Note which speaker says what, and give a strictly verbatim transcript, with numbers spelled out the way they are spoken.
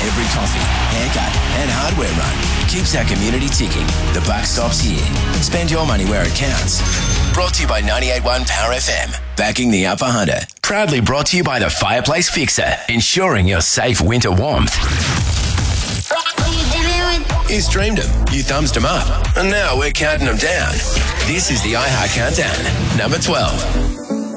Speaker 1: Every coffee, haircut and hardware run keeps our community ticking. The buck stops here. Spend your money where it counts. Brought to you by ninety-eight point one Power F M. Backing the Upper Hunter. Proudly brought to you by the Fireplace Fixer. Ensuring your safe winter warmth. You streamed them, you thumbs them up, and now we're counting them down. This is the iHeart Countdown, number twelve.